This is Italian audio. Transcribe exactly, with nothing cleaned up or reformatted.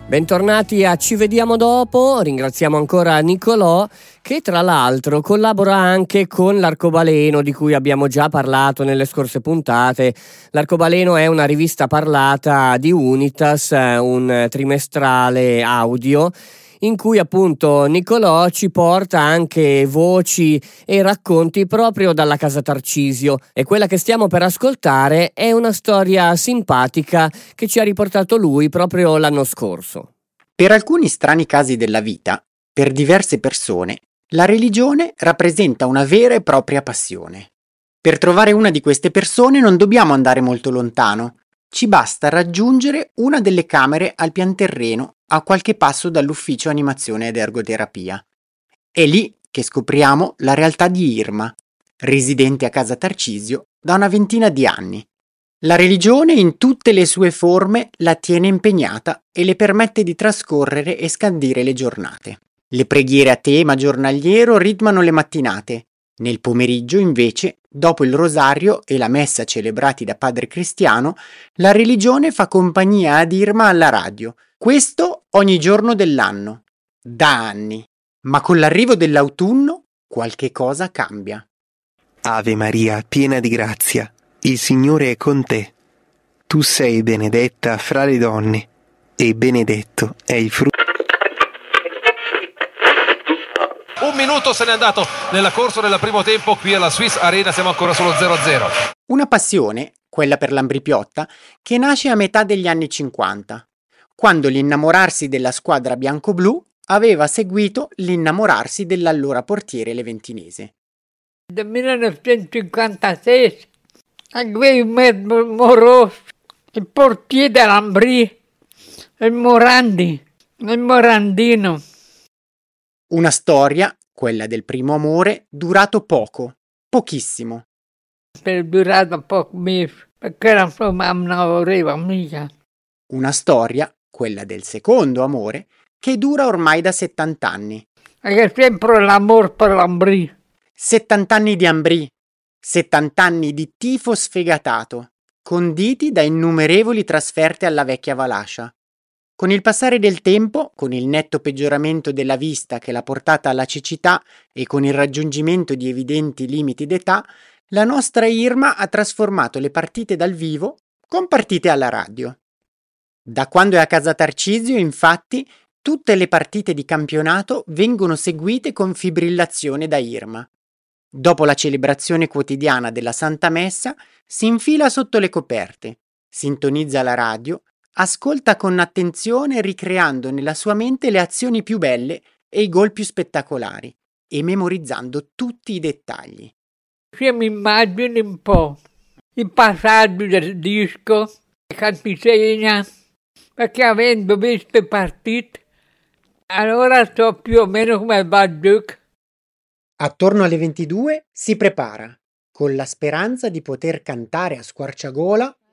Bentornati a Ci vediamo dopo, ringraziamo ancora Nicolò che tra l'altro collabora anche con l'Arcobaleno di cui abbiamo già parlato nelle scorse puntate. L'Arcobaleno è una rivista parlata di Unitas, un trimestrale audio in cui appunto Nicolò ci porta anche voci e racconti proprio dalla casa Tarcisio, e quella che stiamo per ascoltare è una storia simpatica che ci ha riportato lui proprio l'anno scorso. Per alcuni strani casi della vita, per diverse persone, la religione rappresenta una vera e propria passione. Per trovare una di queste persone non dobbiamo andare molto lontano, ci basta raggiungere una delle camere al pian terreno a qualche passo dall'ufficio animazione ed ergoterapia. È lì che scopriamo la realtà di Irma, residente a casa Tarcisio da una ventina di anni. La religione in tutte le sue forme la tiene impegnata e le permette di trascorrere e scandire le giornate. Le preghiere a tema giornaliero ritmano le mattinate. Nel pomeriggio, invece, dopo il rosario e la messa celebrati da padre Cristiano, la religione fa compagnia ad Irma alla radio. Questo ogni giorno dell'anno, da anni. Ma con l'arrivo dell'autunno qualche cosa cambia. Ave Maria, piena di grazia, il Signore è con te. Tu sei benedetta fra le donne, e benedetto è il frutto. Un minuto se n'è andato nella corsa del primo tempo qui alla Swiss Arena, siamo ancora sullo zero a zero. Una passione, quella per l'Ambripiotta, che nasce a metà degli anni cinquanta, quando l'innamorarsi della squadra bianco-blu aveva seguito l'innamorarsi dell'allora portiere leventinese. Nel millenovecentocinquantasei avevo moroso il portiere dell'Ambrì, il Morandi, il Morandino. Una storia, quella del primo amore, durato poco, pochissimo. Per durato poco mesi, perché la sua mamma non voleva mica. Una storia, quella del secondo amore, che dura ormai da settanta anni. È sempre l'amore per l'Ambrì. settanta anni di Ambrì, settanta anni di tifo sfegatato, conditi da innumerevoli trasferte alla vecchia Valascia. Con il passare del tempo, con il netto peggioramento della vista che l'ha portata alla cecità e con il raggiungimento di evidenti limiti d'età, la nostra Irma ha trasformato le partite dal vivo con partite alla radio. Da quando è a casa Tarcisio, infatti, tutte le partite di campionato vengono seguite con fibrillazione da Irma. Dopo la celebrazione quotidiana della Santa Messa, si infila sotto le coperte, sintonizza la radio, ascolta con attenzione ricreando nella sua mente le azioni più belle e i gol più spettacolari e memorizzando tutti i dettagli. Io mi immagino un po' i passaggi del disco, che mi segna, perché avendo visto le partite, allora so più o meno come va il gioco. Attorno alle ventidue si prepara, con la speranza di poter cantare a squarciagola